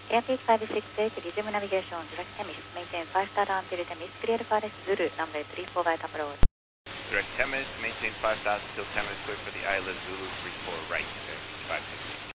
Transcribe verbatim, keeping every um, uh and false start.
Airspeed five six eight, resume navigation on direct Temis. Maintain five star until Temis. Clear for Zulu, runway three four right approach. Direct Temis, maintain five stars until Temis, clear for the island Zulu three four right, five six eight.